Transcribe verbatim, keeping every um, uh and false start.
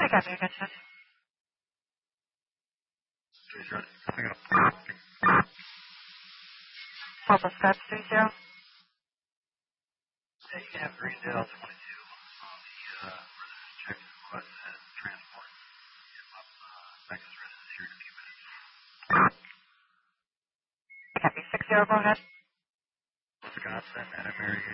copy, attention. Papa Scott three zero. Hey, you have Greendale twenty-two on the uh, resident check request and transport. Him up, uh, Texas residence here in a few minutes. Copy, six zero, go ahead. Wisconsin, and Mary